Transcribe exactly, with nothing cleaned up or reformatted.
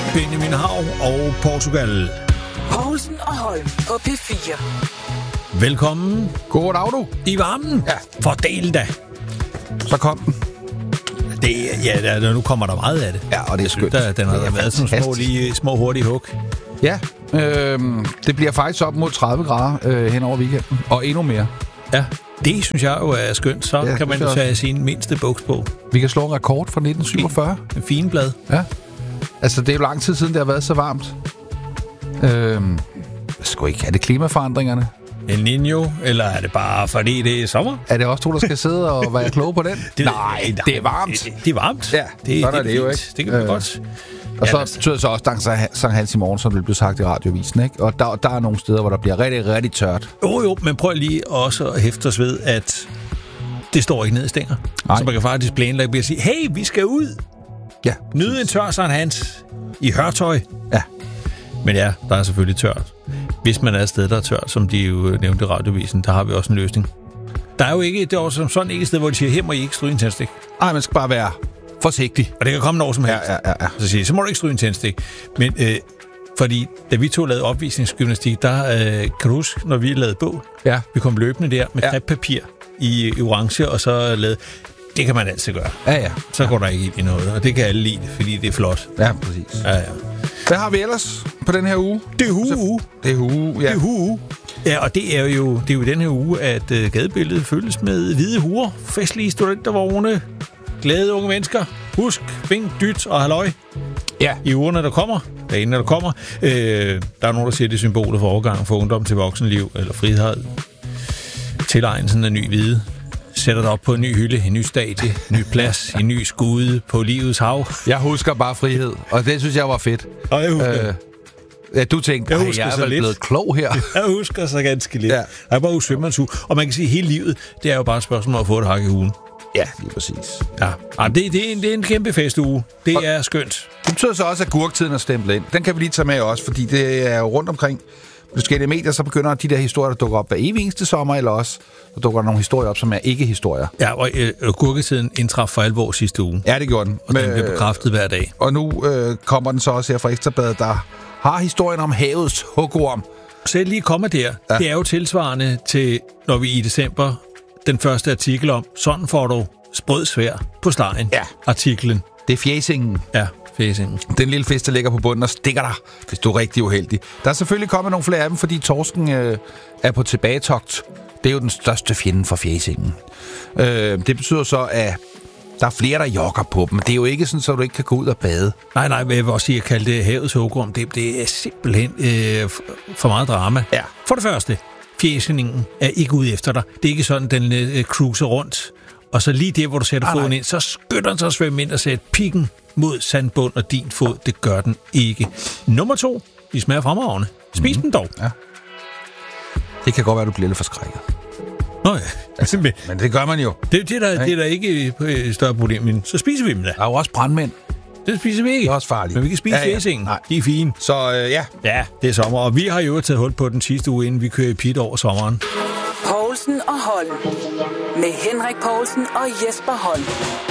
Benjamin Hav og Portugal. Poulsen og Holm på P fire. Velkommen. God dag, du. I varmen. Ja. Fordel da. Så kom den. Det, ja, der, nu kommer der meget af det. Ja, og det er skønt. Der, den har det er været sådan små, lige, små hurtige hug. Ja, øh, det bliver faktisk op mod tredive grader øh, hen over weekenden. Og endnu mere. Ja, det synes jeg jo er skønt. Så ja, kan man jo tage sin mindste buks på. Vi kan slå en rekord fra nitten syvogfyrre. En fin blad. Ja. Altså, det er jo lang tid siden, det har været så varmt. Øh, sgu ikke. Er det klimaforandringerne? El Niño, eller er det bare fordi det er sommer? Er det også to, der skal sidde og være kloge på den? Det, nej, det er varmt. Det, det er varmt. Ja, det, sådan det, er det jo ikke. Det kan man øh, godt. Og ja, så betyder det så også Sankt Sankt Hans i morgen, som det blev sagt i radiovisen, ikke? Og der, der er nogle steder, hvor der bliver rigtig, rigtig tørt. Jo, jo, men prøv lige også at hæfte os ved, at det står ikke ned i stænger. Nej. Så man kan faktisk planlægge og sige, hey, vi skal ud. Ja. Nyde en tør Sankt Hans i hørtøj. Ja. Men ja, der er selvfølgelig tørt. Hvis man er et sted, der er tørt, som de jo nævnte i radiovisen, der har vi også en løsning. Der er jo ikke, det er jo som sådan ikke et sted, hvor de siger, her må I ikke stryge en tændstik. Nej, man skal bare være forsigtig. Og det kan komme når som helst. Ja, ja, ja. Så siger så må du ikke stryge en tændstik. Men øh, fordi da vi to lavede opvisningsgymnastik, der øh, kan du huske, når vi lavede bål, ja. vi kom løbende der med ja. kreppapir i, i orange, og så lavede... Det kan man altid gøre. Ja, ja. Så går der ikke ind i noget, og det kan alle lide, fordi det er flot. Ja, præcis. Ja, ja. Hvad har vi ellers på den her uge? Det er hu-uge. Det er hu-uge, ja. Det er hu-uge. Ja, og det er jo, det er jo den her uge, at uh, gadebilledet følges med hvide huer, festlige studentervogne, glade unge mennesker. Husk, vink, dyt og halløj. Ja. I ugerne, der kommer, dagen, der kommer. Øh, der er nogen, der siger, det er symboler for overgang fra ungdom til voksenliv, eller frihed. Tilegnelsen af ny hvide. Sætter dig op på en ny hylde, en ny stadie, en ny plads, en ny skude på livets hav. Jeg husker bare frihed, og det synes jeg var fedt. Og jeg husker. Øh, ja, du tænkte, jeg, jeg er vel lidt. blevet klog her. Jeg husker så ganske lidt. Ja. Jeg er bare usvømmerens uge. Og man kan sige, at hele livet, det er jo bare et spørgsmål om at få et hak i ugen. Ja, lige præcis. Ja, det, det, er en, det er en kæmpe festuge. Det og er skønt. Det betyder så også, at gurktiden er stemplet ind. Den kan vi lige tage med også, fordi det er jo rundt omkring forskellige medier, så begynder de der historier, der dukker op hver evig eneste sommer, eller også der dukker nogle historier op, som er ikke-historier. Ja, og øh, gurketiden indtraf for alvor sidste uge. Ja, det gjorde den. Og den bliver bekræftet hver dag. Og nu øh, kommer den så også her fra Ekstrabladet, der har historien om havets hugorm. Så lige komme der. Ja. Det er jo tilsvarende til, når vi i december, den første artikel om, sådan får du sprød svær på stegen. Ja. Artiklen. Det er fjæsingen. Ja, fjæsingen. Den lille fisk, der ligger på bunden og stikker dig, hvis du er rigtig uheldig. Der er selvfølgelig kommet nogle flere af dem, fordi torsken øh, er på tilbagetogt. Det er jo den største fjende for fjæsingen. Øh, det betyder så, at der er flere, der jogger på dem. Men det er jo ikke sådan, så du ikke kan gå ud og bade. Nej, nej, jeg vil også sige, at kalde det havets hugorm. Det, det er simpelthen øh, for meget drama. Ja. For det første, fjæsningen er ikke ude efter dig. Det er ikke sådan, den øh, cruiser rundt. Og så lige der, hvor du sætter ah, foden nej. ind, så skynder den sig at svømme ind og sætte pikken mod sandbund og din fod. Det gør den ikke. Nummer to, de smager fremragende. Spis mm-hmm. dem dog. Ja. Det kan godt være, du bliver lidt forskrækket. Nå ja. Altså, men det gør man jo. Det, det, er, der, det er der ikke et større problem, men så spiser vi dem da. Der er jo også brandmænd. Det spiser vi ikke. Det er også farligt. Men vi kan spise ja, ja. fjæsingen. Nej. De er fine. Så øh, ja. Ja, det er sommer. Og vi har jo taget hul på den sidste uge, inden vi kører i pit over sommeren. Poulsen og Holm. Med Henrik Poulsen og Jesper Holm.